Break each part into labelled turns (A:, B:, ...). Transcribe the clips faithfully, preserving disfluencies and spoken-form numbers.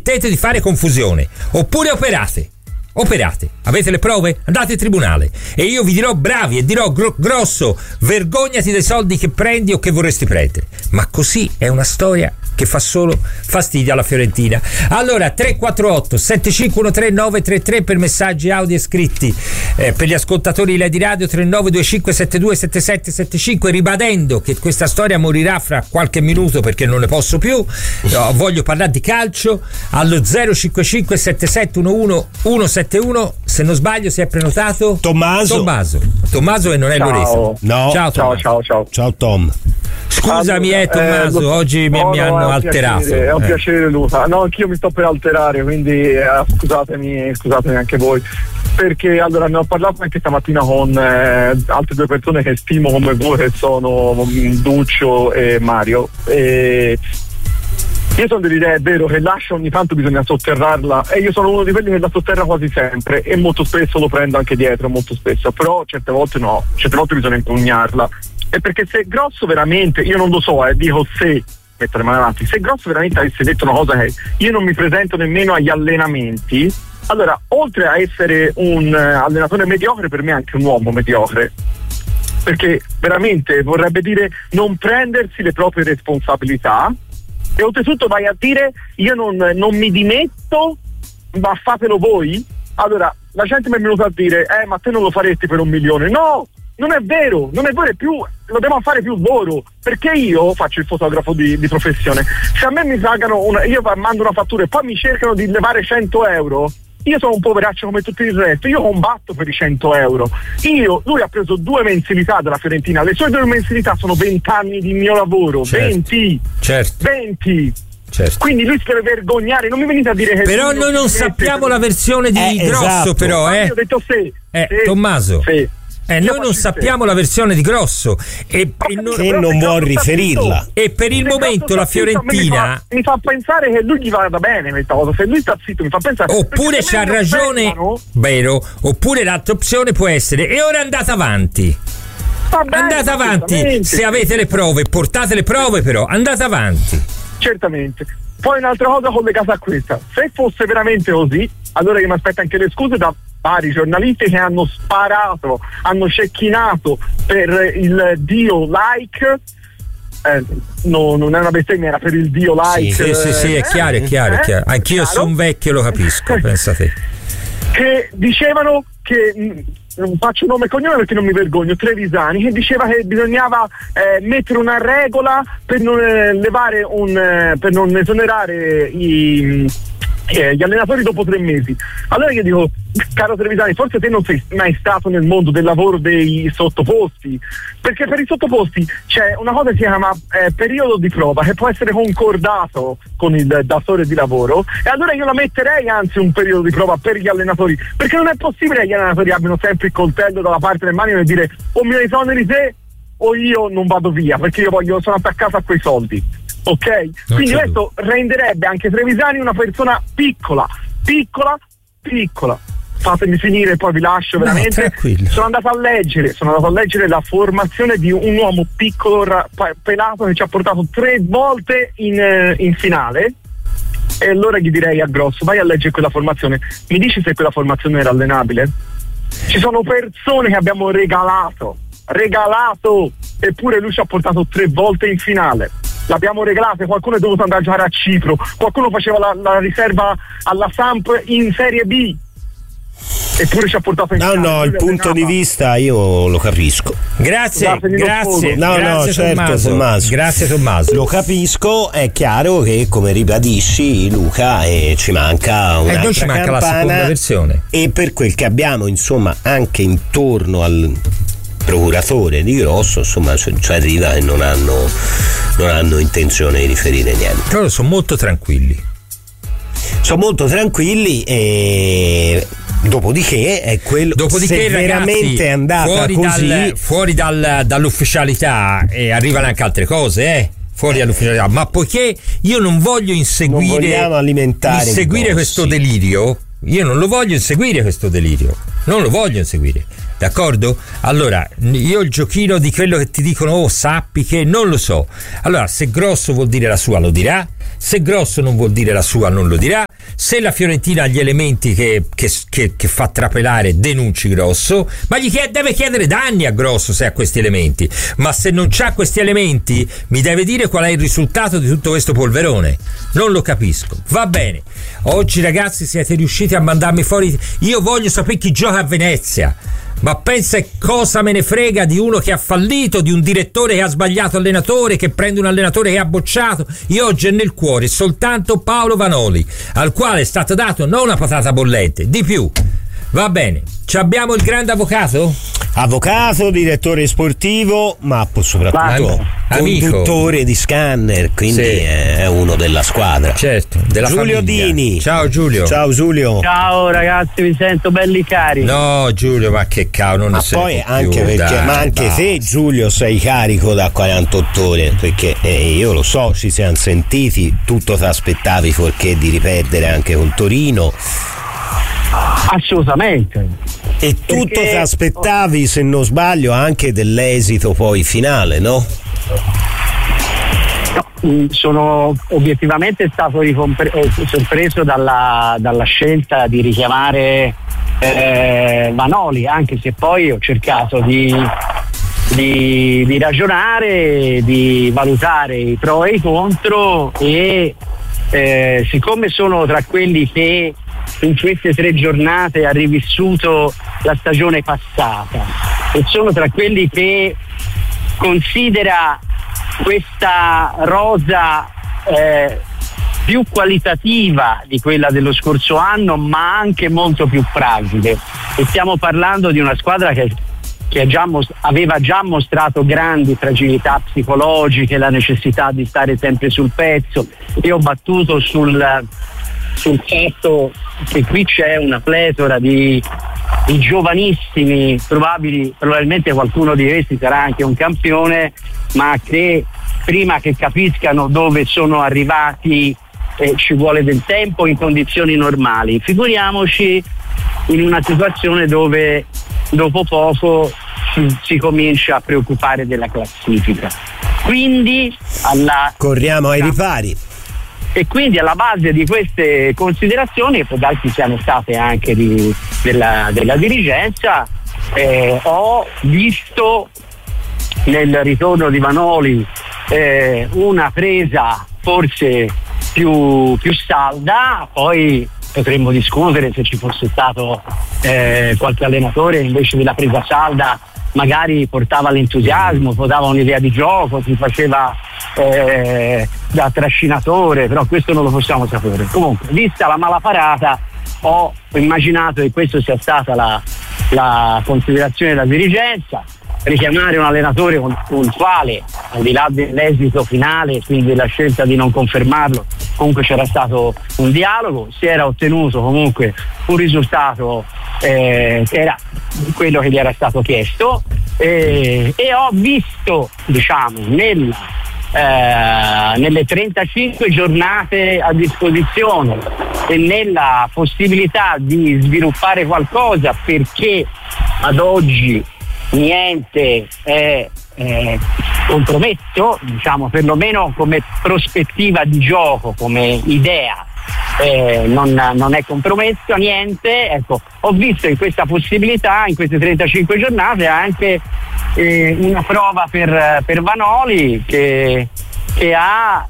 A: smettete di fare confusione, oppure operate. Operate, avete le prove? Andate in tribunale e io vi dirò bravi e dirò gro- grosso, vergognati dei soldi che prendi o che vorresti prendere. Ma così è una storia che fa solo fastidio alla Fiorentina. Allora tre quattro otto sette cinque uno tre nove tre tre per messaggi audio e scritti, eh, per gli ascoltatori di Lady Radio tre nove due cinque sette due sette sette sette cinque, ribadendo che questa storia morirà fra qualche minuto perché non ne posso più. No, voglio parlare di calcio allo zero cinque cinque sette sette uno uno uno sette uno. Se non sbaglio si è prenotato
B: Tommaso
A: Tommaso, Tommaso e non è Lorenzo.
B: No.
A: Ciao,
C: ciao, ciao, ciao.
B: Ciao Tom.
A: Scusami,
C: allora,
A: eh, Tommaso,
C: eh, lo,
A: oggi mi,
C: no,
A: mi
C: no,
A: hanno
C: è
A: alterato.
C: Piacere, è un
A: eh.
C: piacere, Luca. No, anch'io mi sto per alterare, quindi eh, scusatemi, scusatemi anche voi. Perché allora ne ho parlato anche stamattina con eh, altre due persone che stimo come voi, che sono Duccio e Mario. E io sono dell'idea, è vero, che l'ascia ogni tanto bisogna sotterrarla, e io sono uno di quelli che la sotterra quasi sempre e molto spesso lo prendo anche dietro, molto spesso, però certe volte no, certe volte bisogna impugnarla. E perché se Grosso veramente, io non lo so, eh, dico se, mettere mano avanti, se Grosso veramente avesse detto una cosa che io non mi presento nemmeno agli allenamenti, allora oltre a essere un uh, allenatore mediocre, per me è anche un uomo mediocre, perché veramente vorrebbe dire non prendersi le proprie responsabilità, e oltretutto vai a dire io non, non mi dimetto, ma fatelo voi. Allora la gente mi è venuta a dire eh ma te non lo faresti per un milione. No, non è vero, non è vero, è più, lo devo fare più loro, perché io faccio il fotografo di, di professione. Se a me mi pagano una, io mando una fattura e poi mi cercano di levare cento euro, io sono un poveraccio come tutto il resto, io combatto per i cento euro. Io, lui ha preso due mensilità dalla Fiorentina, le sue due mensilità sono venti anni di mio lavoro,
A: certo,
C: venti,
A: certo.
C: venti.
A: Certo.
C: Quindi lui si deve vergognare, non mi venite a dire che
A: però noi non sappiamo la versione di
B: eh,
A: Grosso,
B: esatto.
A: però eh
C: io ho detto sì,
A: eh,
C: sì,
A: Tommaso
C: sì.
A: Eh, noi non sappiamo la versione di Grosso e, e non,
B: che non vuol riferirla,
A: e per il momento la Fiorentina
C: mi fa, mi fa pensare che lui gli vada bene questa cosa, se lui sta zitto mi fa pensare,
A: oppure c'ha ragione,
C: pensano,
A: vero, oppure l'altra opzione può essere e ora andate avanti,
C: bene,
A: andate avanti, se avete le prove, portate le prove, però andate avanti.
C: Certamente. Poi un'altra cosa collegata a questa, se fosse veramente così, allora io mi aspetto anche le scuse da vari giornalisti che hanno sparato, hanno cecchinato per il dio like, eh, no, non è una bestemmia, era per il dio like.
A: Sì, sì, sì,
C: eh,
A: è chiaro, è chiaro,
C: eh,
A: è chiaro. Anch'io sono vecchio, lo capisco, pensate.
C: Che dicevano che, non faccio nome e cognome perché non mi vergogno, Trevisani, che diceva che bisognava eh, mettere una regola per non eh, levare un eh, per non esonerare i Eh, gli allenatori dopo tre mesi. Allora io dico, caro Trevisani, forse te non sei mai stato nel mondo del lavoro dei sottoposti, perché per i sottoposti c'è una cosa che si chiama eh, periodo di prova, che può essere concordato con il datore di lavoro, e allora io la metterei anzi un periodo di prova per gli allenatori, perché non è possibile che gli allenatori abbiano sempre il coltello dalla parte del manino e dire o mi esoneri te o io non vado via, perché io voglio, sono attaccato a quei soldi. Ok?
A: Non
C: Quindi
A: c'è
C: questo renderebbe anche Trevisani una persona piccola, piccola, piccola. Fatemi finire e poi vi lascio veramente.
A: No,
C: sono andato a leggere, sono andato a leggere la formazione di un uomo piccolo, ra- pelato, che ci ha portato tre volte in, in finale. E allora gli direi a Grosso, vai a leggere quella formazione, mi dici se quella formazione era allenabile? Ci sono persone che abbiamo regalato, regalato, eppure lui ci ha portato tre volte in finale. L'abbiamo regalata, qualcuno è dovuto andare a giocare a Cipro, qualcuno faceva la, la riserva alla Samp in Serie B, eppure ci ha portato in
B: no
C: finale.
B: no il punto di vista io lo capisco.
A: Grazie, grazie,
B: no
A: grazie
B: no certo
A: Tommaso.
B: Tommaso,
A: grazie Tommaso,
B: lo capisco. È chiaro che, come ribadisci Luca, eh, ci manca
A: e
B: un'altra
A: noi ci manca
B: campana,
A: la seconda versione,
B: e per quel che abbiamo insomma anche intorno al procuratore di Grosso, insomma ci arriva e non hanno non hanno intenzione di riferire niente.
A: loro sono molto tranquilli
B: sono molto tranquilli e dopodiché è quello,
A: dopodiché
B: se
A: ragazzi,
B: veramente è andata
A: fuori
B: così
A: dal, fuori dal, dall'ufficialità e arrivano anche altre cose, eh fuori dall'ufficialità, ma poiché io non voglio inseguire
B: non vogliamo alimentare
A: inseguire questo delirio, io non lo voglio inseguire questo delirio, non lo voglio inseguire, d'accordo? Allora io il giochino di quello che ti dicono oh sappi che non lo so, allora se Grosso vuol dire la sua lo dirà, Se Grosso non vuol dire la sua, non lo dirà. Se la Fiorentina ha gli elementi che, che, che, che fa trapelare, denunci Grosso, ma gli chiede, deve chiedere da anni a Grosso se ha questi elementi. Ma se non c'ha questi elementi, mi deve dire qual è il risultato di tutto questo polverone. Non lo capisco. Va bene, oggi ragazzi siete riusciti a mandarmi fuori. Io voglio sapere chi gioca a Venezia. Ma pensa cosa me ne frega di uno che ha fallito, di un direttore che ha sbagliato allenatore, che prende un allenatore che ha bocciato. Io oggi ho nel cuore soltanto Paolo Vanoli, al quale è stata data non una patata bollente, di più. Va bene, ci abbiamo il grande avvocato?
B: Avvocato, direttore sportivo, ma soprattutto
A: amico,
B: conduttore di Scanner, quindi sì, è uno della squadra.
A: Certo, della
B: Giulio
A: famiglia.
B: Dini.
A: Ciao Giulio.
B: Ciao Giulio.
D: Ciao ragazzi, vi sento belli carichi.
A: No Giulio, ma che cavolo, non
B: ma
A: ne sei
B: poi
A: più,
B: anche perché,
A: dai,
B: ma anche
A: basta.
B: te Giulio sei carico da quarantotto ore, perché eh, io lo so, ci siamo sentiti, tutto ti aspettavi fuorché di riperdere anche con Torino.
D: Assolutamente.
B: E tutto
D: Perché...
B: ti aspettavi, se non sbaglio, anche dell'esito poi finale, no?
D: No, sono obiettivamente stato ricompre- sorpreso dalla, dalla scelta di richiamare eh, Vanoli, anche se poi ho cercato di, di, di ragionare, di valutare i pro e i contro e eh, siccome sono tra quelli che in queste tre giornate ha rivissuto la stagione passata e sono tra quelli che considera questa rosa eh, più qualitativa di quella dello scorso anno, ma anche molto più fragile, e stiamo parlando di una squadra che, che già most- aveva già mostrato grandi fragilità psicologiche, la necessità di stare sempre sul pezzo. Io ho battuto sul sul fatto che qui c'è una pletora di, di giovanissimi, probabili, probabilmente qualcuno di questi sarà anche un campione, ma che prima che capiscano dove sono arrivati eh, ci vuole del tempo in condizioni normali. Figuriamoci in una situazione dove dopo poco si, si comincia a preoccupare della classifica. Quindi alla
B: corriamo ai ripari.
D: E quindi alla base di queste considerazioni, che può darsi siano state anche di, della, della dirigenza, eh, ho visto nel ritorno di Vanoli eh, una presa forse più, più salda. Poi potremmo discutere se ci fosse stato eh, qualche allenatore invece della presa salda magari portava l'entusiasmo, portava un'idea di gioco, si faceva eh, da trascinatore, però questo non lo possiamo sapere. Comunque, vista la mala parata, ho immaginato che questo sia stata la, la considerazione della dirigenza, richiamare un allenatore con, con il quale, al di là dell'esito finale, quindi della scelta di non confermarlo, comunque c'era stato un dialogo, si era ottenuto comunque un risultato eh, che era quello che gli era stato chiesto, eh, e ho visto, diciamo, nel, eh, nelle trentacinque giornate a disposizione e nella possibilità di sviluppare qualcosa, perché ad oggi niente è eh, compromesso, diciamo, perlomeno come prospettiva di gioco, come idea eh, non, non è compromesso niente. Ecco, ho visto in questa possibilità, in queste trentacinque giornate, anche eh, una prova per, per Vanoli che, che ha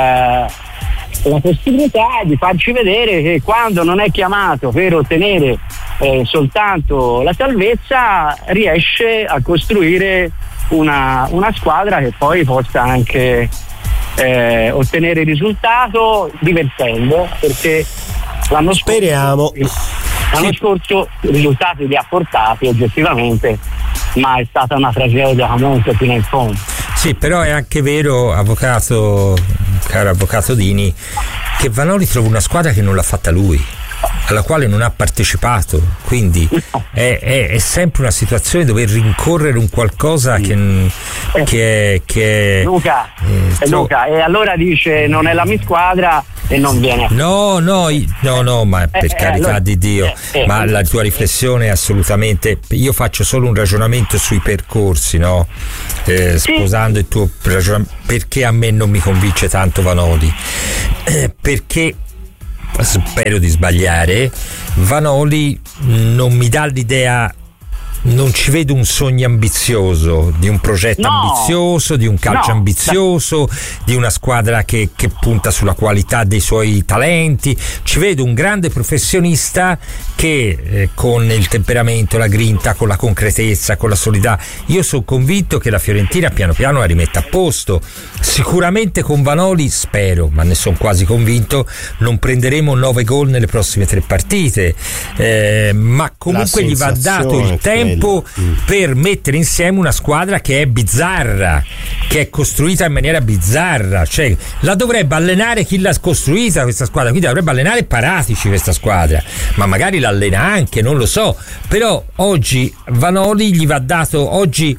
D: eh, la possibilità di farci vedere che quando non è chiamato per ottenere eh, soltanto la salvezza, riesce a costruire una, una squadra che poi possa anche eh, ottenere il risultato divertendo, perché l'anno scorso,
B: speriamo
D: l'anno scorso i risultati li ha portati oggettivamente, ma è stata una tragedia comunque fino in fondo.
A: Sì, però è anche vero, avvocato, caro avvocato Dini, che Vanoli trova una squadra che non l'ha fatta lui, alla quale non ha partecipato, quindi è, è, è sempre una situazione dove rincorrere un qualcosa che, che, che
D: Luca,
A: eh,
D: eh, Luca, e allora dice non è la mia squadra, e non viene.
A: No, no, no, no, ma per
D: eh,
A: carità
D: allora,
A: di Dio,
D: eh, eh,
A: ma la tua riflessione è assolutamente. Io faccio solo un ragionamento sui percorsi, no? Eh,
D: sì.
A: Sposando il tuo ragionamento, perché a me non mi convince tanto Vanoli? Eh, perché spero di sbagliare. Vanoli non mi dà l'idea. Non ci vedo un sogno ambizioso, di un progetto
D: no,
A: ambizioso, di un calcio
D: no,
A: ambizioso, di una squadra che, che punta sulla qualità dei suoi talenti. Ci vedo un grande professionista che eh, con il temperamento, la grinta, con la concretezza, con la solidità. Io sono convinto che la Fiorentina piano piano la rimetta a posto. Sicuramente con Vanoli, spero, ma ne sono quasi convinto, non prenderemo nove gol nelle prossime tre partite, eh, ma comunque gli va dato il tempo per mettere insieme una squadra che è bizzarra, che è costruita in maniera bizzarra. Cioè, la dovrebbe allenare chi l'ha costruita questa squadra, quindi dovrebbe allenare Paratici questa squadra, ma magari l'allena anche, non lo so. Però oggi Vanoli gli va dato, oggi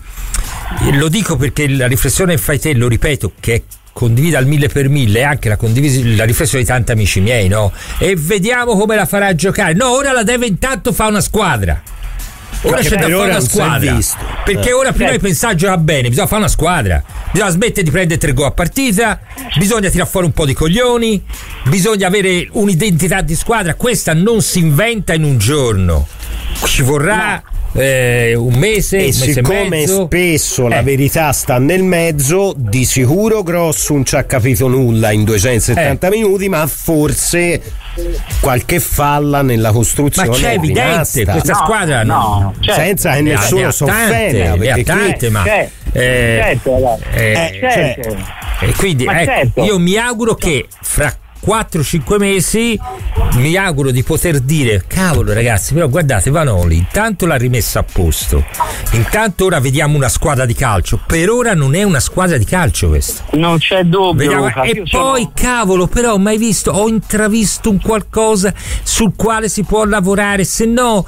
A: lo dico perché la riflessione che fai te, lo ripeto, che è condivida al mille per mille, anche la, la riflessione di tanti amici miei, no? E vediamo come la farà giocare. No, ora la deve intanto fare una squadra. Ora c'è da fare una squadra, perché ora prima di pensare a giocare bene bisogna fare una squadra, bisogna smettere di prendere tre gol a partita, bisogna tirare fuori un po' di coglioni, bisogna avere un'identità di squadra. Questa non si inventa in un giorno, ci vorrà eh, un mese,
B: e
A: un mese
B: siccome
A: e mezzo.
B: Spesso
A: eh.
B: la verità sta nel mezzo, di sicuro Grosso non ci ha capito nulla in duecentosettanta
A: eh.
B: minuti, ma forse qualche falla nella costruzione.
A: Ma c'è evidente questa
D: no,
A: squadra
D: no,
A: no,
D: certo.
B: senza che nessuno soffenda,
A: le ha tante, ma
D: certo,
A: eh,
D: certo,
A: eh,
D: eh, certo.
A: Cioè, e quindi
D: Ma
A: ecco,
D: certo.
A: io mi auguro che fra quattro cinque mesi mi auguro di poter dire: cavolo ragazzi, però guardate, Vanoli intanto l'ha rimessa a posto, intanto ora vediamo una squadra di calcio. Per ora non è una squadra di calcio questa,
D: non c'è dubbio,
A: vediamo,
D: Luca,
A: e poi
D: sono...
A: cavolo, però ho mai visto, ho intravisto un qualcosa sul quale si può lavorare, se no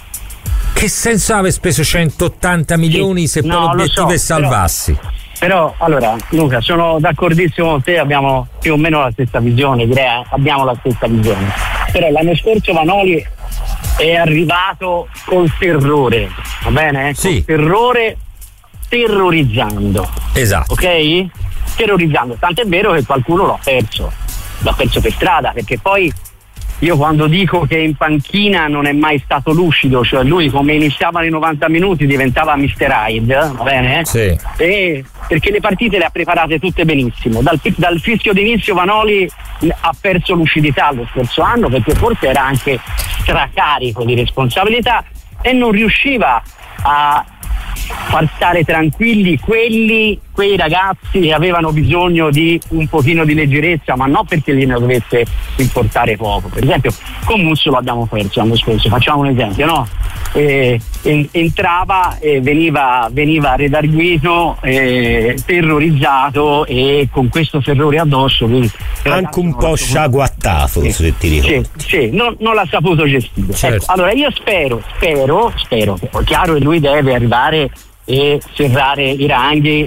A: che senso aveva speso centottanta milioni se
D: no,
A: poi l'obiettivo
D: so,
A: è salvarsi?
D: Però... Però allora Luca, sono d'accordissimo con te, abbiamo più o meno la stessa visione, direi abbiamo la stessa visione. Però l'anno scorso Vanoli è arrivato col terrore, va bene?
A: Sì.
D: Col terrore, terrorizzando.
A: Esatto.
D: Ok? Terrorizzando, tant'è vero che qualcuno l'ha perso, l'ha perso per strada, perché poi io quando dico che in panchina non è mai stato lucido, cioè lui come iniziava nei novanta minuti diventava mister Hyde, va bene?
A: Sì.
D: E perché le partite le ha preparate tutte benissimo. Dal, dal fischio d'inizio Vanoli ha perso lucidità lo scorso anno, perché forse era anche stracarico di responsabilità e non riusciva a far stare tranquilli quelli, quei ragazzi che avevano bisogno di un pochino di leggerezza, ma non perché gliene dovesse importare poco. Per esempio con Musso lo abbiamo perso l'anno scorso, facciamo un esempio, no? E, en, entrava e veniva, veniva redarguito, eh, terrorizzato, e con questo terrore addosso lui
B: anche un po' sciaguattato, sì, se ti ricordi.
D: Sì, sì, non, non l'ha saputo gestire.
A: Certo.
D: Ecco, allora io spero, spero, spero, è chiaro che lui deve arrivare e serrare i ranghi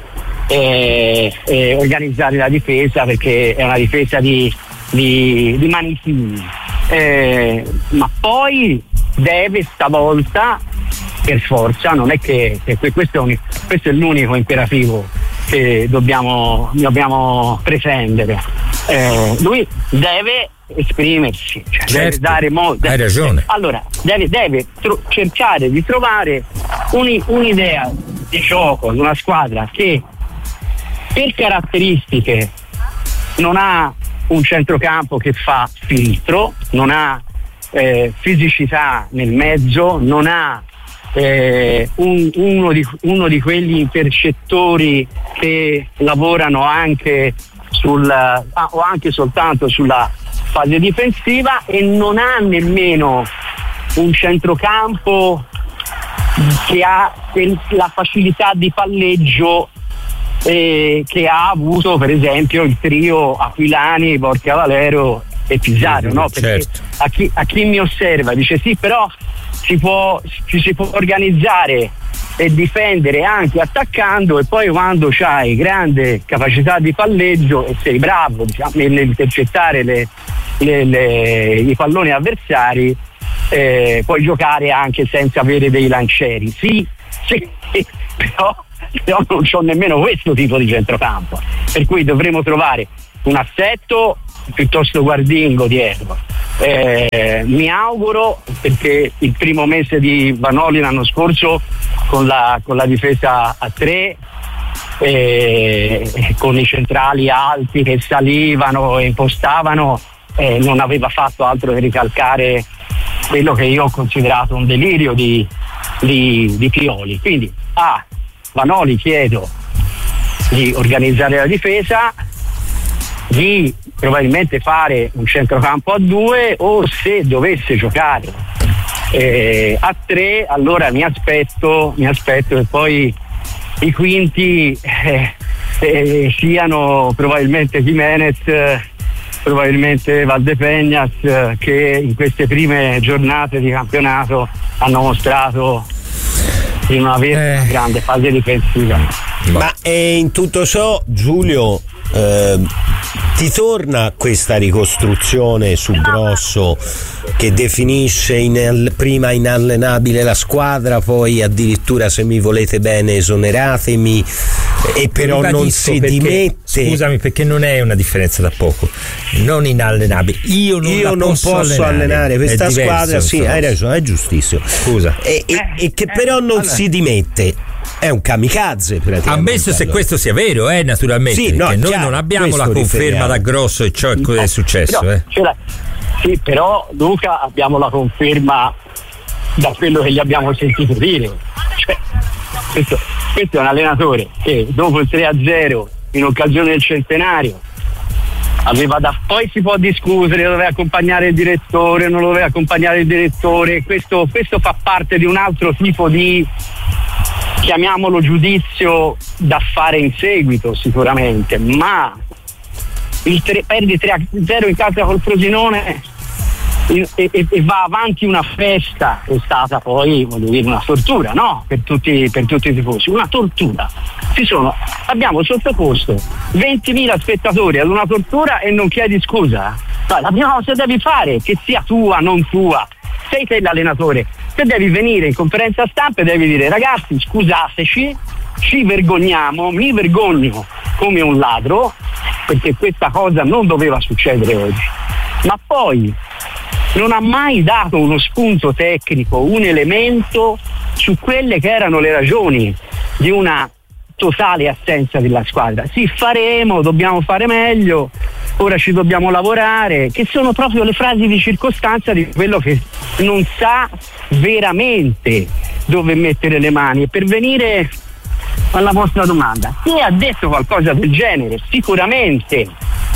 D: e, e organizzare la difesa, perché è una difesa di, di, di manichini, eh, ma poi deve stavolta per forza, non è che, che questo, è un, questo è l'unico imperativo che dobbiamo, dobbiamo pretendere, eh, lui deve esprimersi, cioè
A: certo,
D: deve dare molto.
A: Hai ragione.
D: Allora deve, deve tro- cercare di trovare un, un'idea di gioco di una squadra che per caratteristiche non ha un centrocampo che fa filtro, non ha eh, fisicità nel mezzo, non ha eh, un, uno, di, uno di quegli intercettori che lavorano anche sul ah, o anche soltanto sulla fase difensiva, e non ha nemmeno un centrocampo che ha la facilità di palleggio eh, che ha avuto per esempio il trio Aquilani, Borca Valero e Pizarro, no? Perché
A: certo.
D: a, chi, a chi mi osserva dice sì, però si può, ci si può organizzare e difendere anche attaccando, e poi quando c'hai grande capacità di palleggio e sei bravo, diciamo, nell'intercettare le, le, le, i palloni avversari, eh, puoi giocare anche senza avere dei lancieri. Sì, sì, però, però non c'ho nemmeno questo tipo di centrocampo, per cui dovremo trovare un assetto piuttosto guardingo dietro. Eh, mi auguro, perché il primo mese di Vanoli l'anno scorso con la, con la difesa a tre, eh, con i centrali alti che salivano e impostavano, eh, non aveva fatto altro che ricalcare quello che io ho considerato un delirio di, di, di Pioli. Quindi a Vanoli chiedo di organizzare la difesa, di probabilmente fare un centrocampo a due, o se dovesse giocare eh, a tre, allora mi aspetto mi aspetto che poi i quinti eh, eh, siano probabilmente Jimenez, eh, probabilmente Valdepeñas, eh, che in queste prime giornate di campionato hanno mostrato di non avere una grande fase difensiva.
B: Ma eh, in tutto ciò, Giulio, eh, ti torna questa ricostruzione su Grosso che definisce in, prima inallenabile la squadra, poi addirittura, se mi volete bene, esoneratemi, e però non si
A: perché,
B: dimette.
A: Scusami, perché non è una differenza da poco. Non inallenabile, io non,
B: io
A: la
B: non
A: posso,
B: posso allenare, allenare questa
A: diverso,
B: squadra. Sì, hai ragione, è giustissimo.
A: Scusa,
B: e, e, e che però non allora. si dimette. È un kamikaze praticamente.
A: Ammesso se questo sia vero, eh, naturalmente,
B: sì, no,
A: perché noi
B: chiaro,
A: non abbiamo la conferma da Grosso e ciò è no, successo.
D: Però,
A: eh.
D: Sì, però Luca, abbiamo la conferma da quello che gli abbiamo sentito dire. Cioè, questo, questo è un allenatore che dopo il tre a zero in occasione del centenario aveva da, poi si può discutere, doveva accompagnare il direttore, non doveva accompagnare il direttore, questo, questo fa parte di un altro tipo di, chiamiamolo, giudizio da fare in seguito sicuramente, ma il tre, perdi tre a zero in casa col Frosinone e, e, e va avanti una festa, è stata poi, voglio dire, una tortura, no? Per tutti, per tutti i tifosi, una tortura. Ci sono, abbiamo sottoposto ventimila spettatori ad una tortura e non chiedi scusa? No, la prima cosa che devi fare, che sia tua, non tua, sei te l'allenatore, te devi venire in conferenza stampa e devi dire: ragazzi, scusateci, ci vergogniamo, mi vergogno come un ladro, perché questa cosa non doveva succedere oggi. Ma poi non ha mai dato uno spunto tecnico, un elemento su quelle che erano le ragioni di una totale assenza della squadra. Sì, faremo, dobbiamo fare meglio, ora ci dobbiamo lavorare, che sono proprio le frasi di circostanza di quello che non sa veramente dove mettere le mani. E per venire alla vostra domanda, chi ha detto qualcosa del genere sicuramente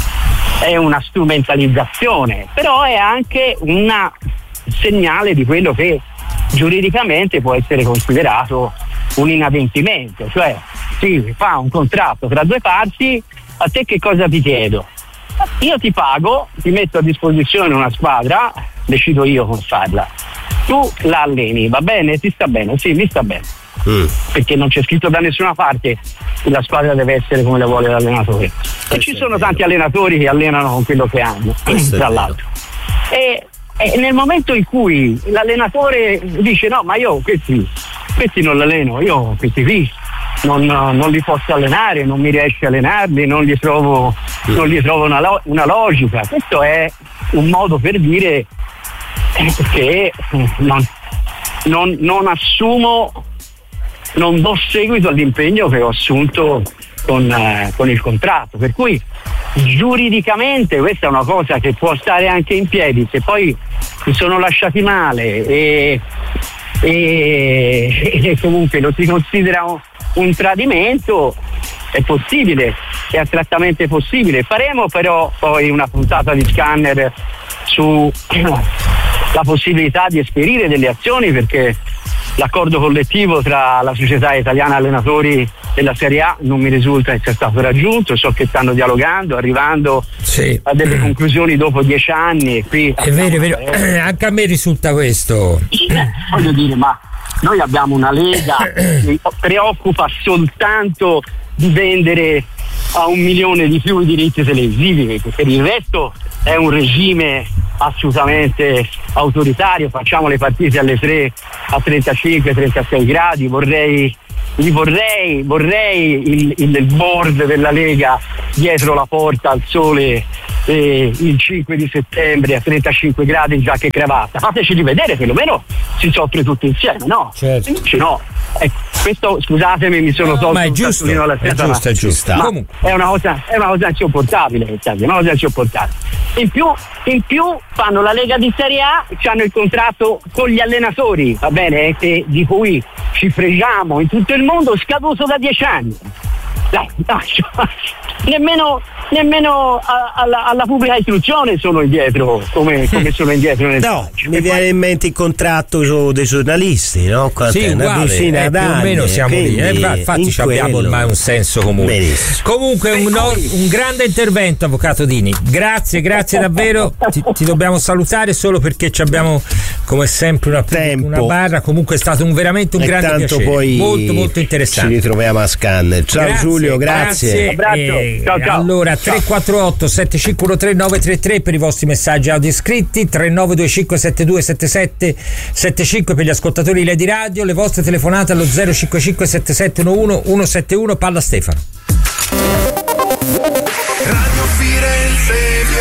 D: è una strumentalizzazione, però è anche un segnale di quello che giuridicamente può essere considerato un inadempimento, cioè si fa un contratto tra due parti, a te che cosa ti chiedo? Io ti pago, ti metto a disposizione una squadra, decido io come farla, tu la alleni, va bene? Ti sta bene? Sì, mi sta bene. Mm. Perché non c'è scritto da nessuna parte che la squadra deve essere come la vuole l'allenatore. Questo e ci sono tanti allenatori che allenano con quello che hanno, questo tra l'altro. E, e nel momento in cui l'allenatore dice: no, ma io questi, questi non l'alleno, io questi qui non, non li posso allenare, non mi riesce a allenarli, non gli trovo, mm. non gli trovo una, una logica. Questo è un modo per dire che non, non, non assumo, non do seguito all'impegno che ho assunto con, eh, con il contratto, per cui giuridicamente questa è una cosa che può stare anche in piedi. Se poi si sono lasciati male e, e, e comunque lo si considera un, un tradimento, è possibile, è astrattamente possibile. Faremo però poi una puntata di Scanner su la possibilità di esperire delle azioni, perché l'accordo collettivo tra la Società Italiana Allenatori della Serie A non mi risulta che sia stato raggiunto, so che stanno dialogando, arrivando
A: sì.
D: a delle conclusioni dopo dieci anni. Qui
A: è vero, è vero. Eh, anche a me risulta questo.
D: Voglio dire, ma noi abbiamo una Lega che preoccupa soltanto di vendere a un milione di più i diritti televisivi, perché per il resto è un regime assolutamente autoritario. Facciamo le partite alle tre a trentacinque trentasei gradi. Vorrei vorrei vorrei il, il board della Lega dietro la porta al sole eh, il cinque di settembre a trentacinque gradi in giacca e cravatta. Fateci rivedere, perlomeno si soffre tutti insieme, no?
A: Certo.
D: Invece no. Eh, questo, scusatemi, mi sono tolto
A: ma è
D: un
A: giusto,
D: tastolino alla
A: è
D: testa,
A: giusto, è giusto.
D: ma
A: Comunque.
D: è una cosa è una cosa insopportabile, è una cosa insopportabile. In più, in più fanno la Lega di Serie A, hanno il contratto con gli allenatori, va bene, che, di cui ci fregiamo in tutto il mondo, scaduto da dieci anni. Dai, dai, nemmeno, nemmeno a, alla, alla pubblica istruzione sono indietro come, come sono indietro nel
B: no,
D: calcio.
B: mi viene in mente il contratto dei giornalisti, no?
A: Sì,
B: è una
A: uguale,
B: decina
A: eh, più
B: d'anni,
A: o meno siamo lì, eh, infatti ci abbiamo
B: quello.
A: ormai un senso comune.
B: Benissimo.
A: Comunque un, no, un grande intervento, avvocato Dini, grazie, grazie davvero, ti, ti dobbiamo salutare solo perché ci abbiamo come sempre una, una barra, comunque è stato un, veramente un
B: e
A: grande
B: tanto
A: piacere,
B: poi
A: molto molto interessante.
B: Ci ritroviamo a Scanner. Ciao
A: grazie,
B: Giulio, grazie,
A: grazie. Eh,
D: ciao, ciao.
A: Allora tre quattro otto sette cinque uno tre nove tre tre per i vostri messaggi audio scritti, tre nove due cinque sette due sette sette sette cinque per gli ascoltatori Lady Radio, le vostre telefonate allo zero cinque cinque sette sette uno uno uno sette uno. Palla Stefano.
E: Radio Firenze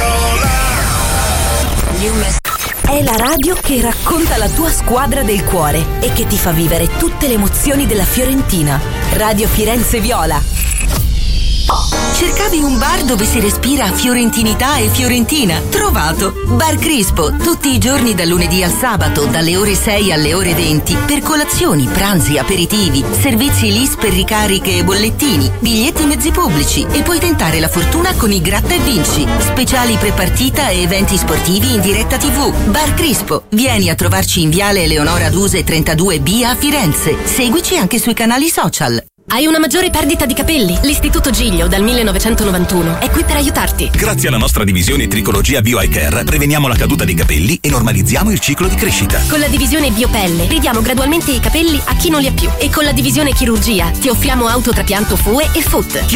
E: Viola.
F: È la radio che racconta la tua squadra del cuore e che ti fa vivere tutte le emozioni della Fiorentina. Radio Firenze Viola. Cercavi un bar dove si respira fiorentinità e fiorentina? Trovato! Bar Crispo, tutti i giorni dal lunedì al sabato, dalle ore sei alle ore venti, per colazioni, pranzi, aperitivi, servizi L I S per ricariche e bollettini, biglietti mezzi pubblici e puoi tentare la fortuna con i Gratta e Vinci, speciali prepartita e eventi sportivi in diretta tivù. Bar Crispo, vieni a trovarci in Viale Eleonora Duse trentadue B a Firenze. Seguici anche sui canali social.
G: Hai una maggiore perdita di capelli? L'Istituto Giglio dal millenovecentonovantuno è qui per aiutarti.
H: Grazie alla nostra divisione Tricologia Bio Eye Care preveniamo la caduta dei capelli e normalizziamo il ciclo di crescita.
G: Con la divisione Biopelle ridiamo gradualmente i capelli a chi non li ha più e con la divisione Chirurgia ti offriamo autotrapianto F U E e F U T.